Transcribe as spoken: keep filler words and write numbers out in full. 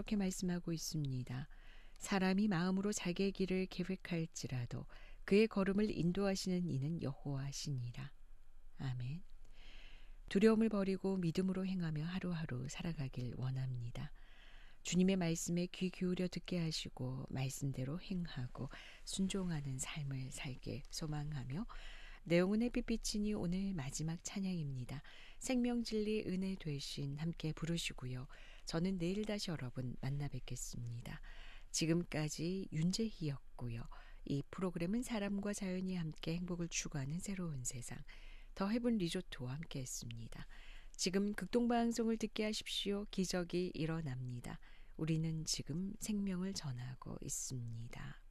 이렇게 말씀하고 있습니다. 사람이 마음으로 자기의 길을 계획할지라도 그의 걸음을 인도하시는 이는 여호와시니라. 아멘. 두려움을 버리고 믿음으로 행하며 하루하루 살아가길 원합니다. 주님의 말씀에 귀 기울여 듣게 하시고 말씀대로 행하고 순종하는 삶을 살길 소망하며 내용은 햇빛비치니 오늘 마지막 찬양입니다. 생명진리 은혜 되신 함께 부르시고요. 저는 내일 다시 여러분 만나 뵙겠습니다. 지금까지 윤재희였고요. 이 프로그램은 사람과 자연이 함께 행복을 추구하는 새로운 세상 더 헤븐 리조트와 함께했습니다. 지금 극동방송을 듣게 하십시오. 기적이 일어납니다. 우리는 지금 생명을 전하고 있습니다.